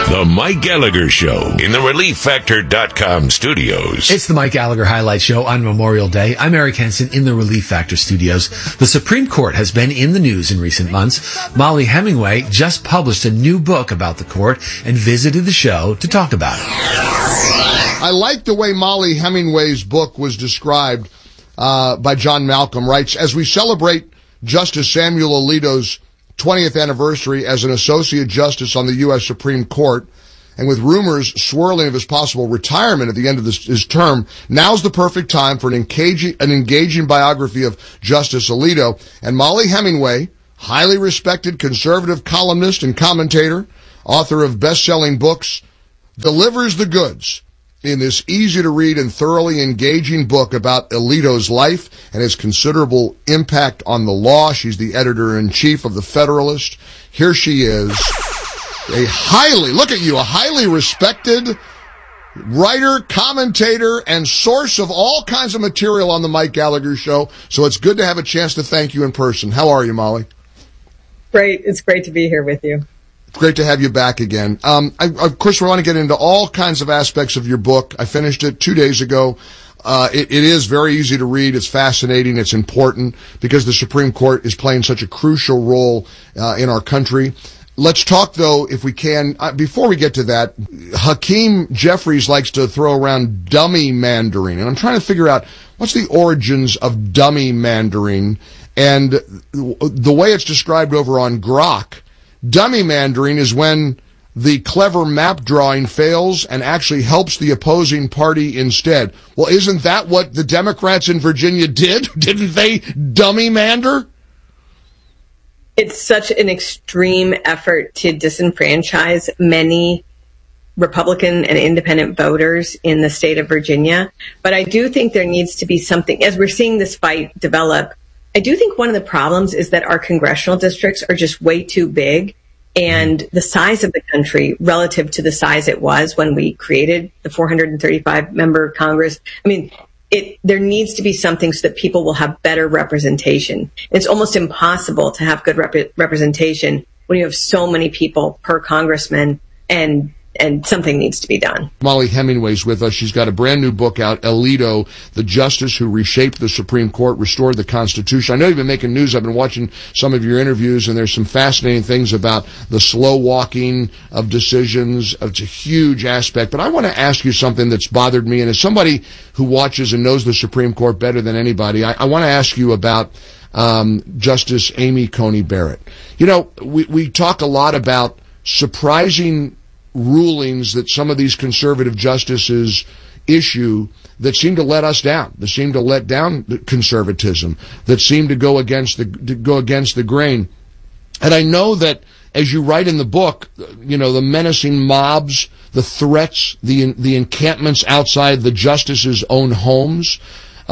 The Mike Gallagher Show in the ReliefFactor.com studios. It's the Mike Gallagher Highlight Show on Memorial Day. I'm Eric Henson in the Relief Factor studios. The Supreme Court has been in the news in recent months. Mollie Hemingway just published a new book about the court and visited the show to talk about it. I like the way Mollie Hemingway's book was described by John Malcolm. Writes, as we celebrate Justice Samuel Alito's 20th anniversary as an associate justice on the U.S. Supreme Court, and with rumors swirling of his possible retirement at the end of his term, now's the perfect time for an engaging biography of Justice Alito. And Mollie Hemingway, highly respected conservative columnist and commentator, author of best-selling books, delivers the goods in this easy-to-read and thoroughly engaging book about Alito's life and his considerable impact on the law. She's the editor-in-chief of The Federalist. Here she is, a highly respected writer, commentator, and source of all kinds of material on the Mike Gallagher Show. So it's good to have a chance to thank you in person. How are you, Mollie? Great. It's great to be here with you. Great to have you back again. Of course, we want to get into all kinds of aspects of your book. I finished it 2 days ago. It is very easy to read. It's fascinating. It's important because the Supreme Court is playing such a crucial role in our country. Let's talk, though, if we can, before we get to that, Hakeem Jeffries likes to throw around dummy mandering, and I'm trying to figure out what's the origins of dummy mandering, and the way it's described over on Grok. Dummy mandering is when the clever map drawing fails and actually helps the opposing party instead. Well, isn't that what the Democrats in Virginia did? Didn't they dummy mander? It's such an extreme effort to disenfranchise many Republican and independent voters in the state of Virginia. But I do think there needs to be something, as we're seeing this fight develop, I do think one of the problems is that our congressional districts are just way too big, and the size of the country relative to the size it was when we created the 435-member Congress. I mean, there needs to be something so that people will have better representation. It's almost impossible to have good representation when you have so many people per congressman, and something needs to be done. Mollie Hemingway's with us. She's got a brand new book out, Alito, the Justice Who Reshaped the Supreme Court, Restored the Constitution. I know you've been making news. I've been watching some of your interviews, and there's some fascinating things about the slow walking of decisions. It's a huge aspect. But I want to ask you something that's bothered me, and as somebody who watches and knows the Supreme Court better than anybody, I want to ask you about Justice Amy Coney Barrett. You know, we talk a lot about surprising rulings that some of these conservative justices issue that seem to let us down, that seem to let down the conservatism, that seem to go against the grain. And I know that, as you write in the book, you know, the menacing mobs, the threats, the encampments outside the justices' own homes.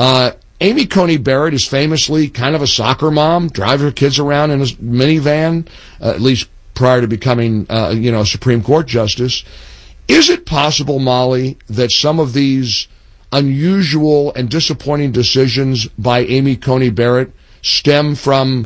Amy Coney Barrett is famously kind of a soccer mom, drives her kids around in a minivan, at least prior to becoming, a Supreme Court justice. Is it possible, Mollie, that some of these unusual and disappointing decisions by Amy Coney Barrett stem from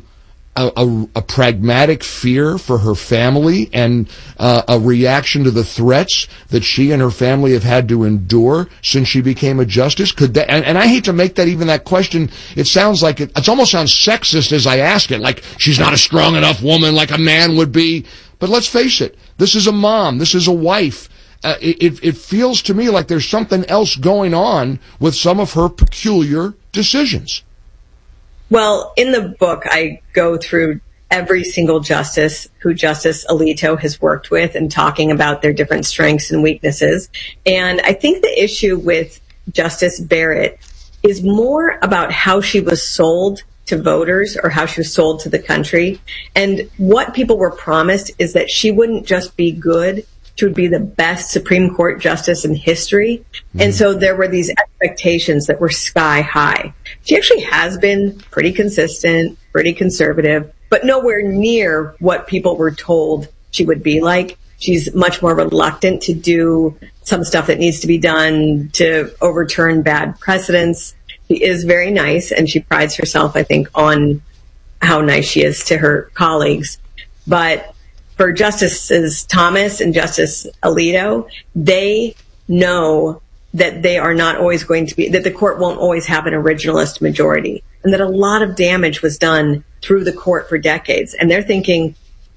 a pragmatic fear for her family and a reaction to the threats that she and her family have had to endure since she became a justice? Could that, and I hate to make that question, it sounds like it almost sounds sexist as I ask it, like she's not a strong enough woman like a man would be. But let's face it, this is a mom, this is a wife. It feels to me like there's something else going on with some of her peculiar decisions. Well, in the book, I go through every single justice who Justice Alito has worked with and talking about their different strengths and weaknesses. And I think the issue with Justice Barrett is more about how she was sold to voters or how she was sold to the country. And what people were promised is that she wouldn't just be good, she would be the best Supreme Court justice in history. And so there were these expectations that were sky high. She actually has been pretty consistent, pretty conservative, but nowhere near what people were told she would be like. She's much more reluctant to do some stuff that needs to be done to overturn bad precedents. She is very nice, and she prides herself, I think, on how nice she is to her colleagues. But for Justices Thomas and Justice Alito, they know that they are not always going to be, that the court won't always have an originalist majority, and that a lot of damage was done through the court for decades. And they're thinking,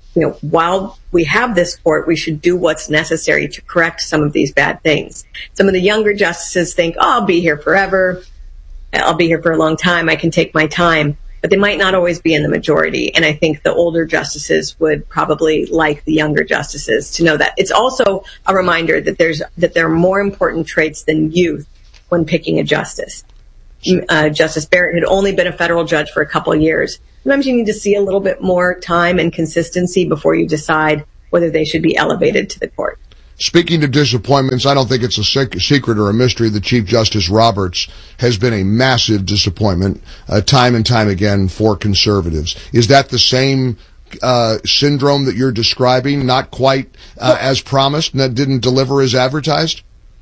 while we have this court, we should do what's necessary to correct some of these bad things. Some of the younger justices think, I'll be here forever. I'll be here for a long time. I can take my time. But they might not always be in the majority. And I think the older justices would probably like the younger justices to know that. It's also a reminder that there are more important traits than youth when picking a justice. Justice Barrett had only been a federal judge for a couple of years. Sometimes you need to see a little bit more time and consistency before you decide whether they should be elevated to the court. Speaking of disappointments, I don't think it's a secret or a mystery that Chief Justice Roberts has been a massive disappointment time and time again for conservatives. Is that the same syndrome that you're describing, not quite as promised, and that didn't deliver as advertised?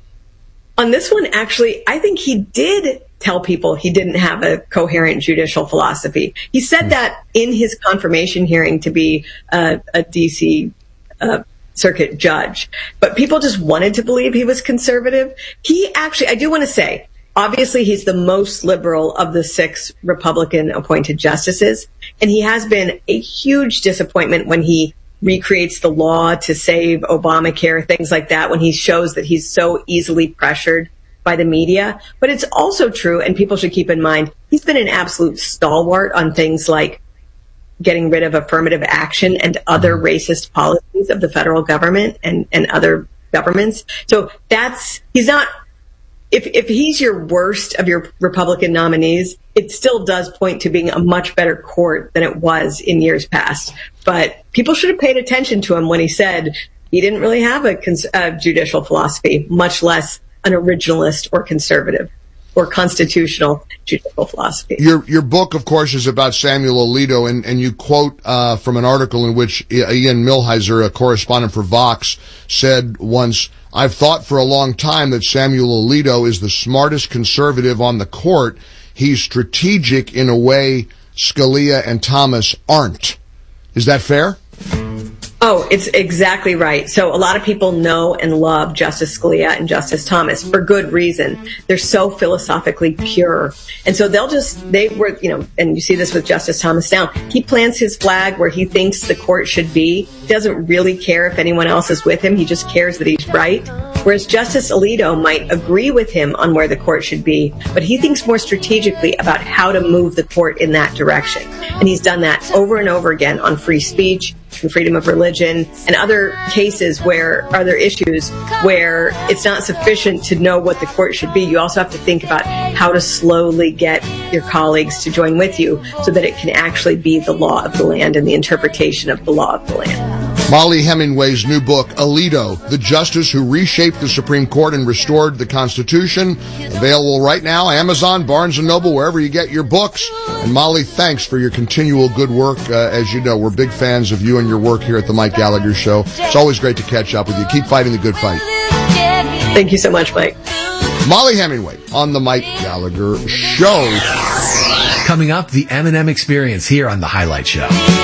On this one, actually, I think he did tell people he didn't have a coherent judicial philosophy. He said that in his confirmation hearing to be a D.C. circuit judge, but people just wanted to believe he was conservative. He actually, I do want to say, obviously he's the most liberal of the 6 Republican appointed justices, and he has been a huge disappointment when he recreates the law to save Obamacare, things like that, when he shows that he's so easily pressured by the media. But it's also true, and people should keep in mind, he's been an absolute stalwart on things like getting rid of affirmative action and other racist policies of the federal government and other governments. So he's not, if he's your worst of your Republican nominees, it still does point to being a much better court than it was in years past. But people should have paid attention to him when he said he didn't really have a judicial philosophy, much less an originalist or conservative or constitutional judicial philosophy. Your book, of course, is about Samuel Alito, and you quote from an article in which Ian Millhiser, a correspondent for Vox, said once, "I've thought for a long time that Samuel Alito is the smartest conservative on the court. He's strategic in a way Scalia and Thomas aren't." Is that fair? Oh, it's exactly right. So a lot of people know and love Justice Scalia and Justice Thomas for good reason. They're so philosophically pure. And so and you see this with Justice Thomas now. He plants his flag where he thinks the court should be. He doesn't really care if anyone else is with him. He just cares that he's right. Whereas Justice Alito might agree with him on where the court should be, but he thinks more strategically about how to move the court in that direction. And he's done that over and over again on free speech and freedom of religion and other issues where it's not sufficient to know what the court should be. You also have to think about how to slowly get your colleagues to join with you so that it can actually be the law of the land and the interpretation of the law of the land. Mollie Hemingway's new book, Alito, the Justice Who Reshaped the Supreme Court and Restored the Constitution, available right now, Amazon, Barnes & Noble, wherever you get your books. And Mollie, thanks for your continual good work. As you know, we're big fans of you and your work here at the Mike Gallagher Show. It's always great to catch up with you. Keep fighting the good fight. Thank you so much, Mike. Mollie Hemingway on the Mike Gallagher Show. Coming up, the M&M Experience here on The Highlight Show.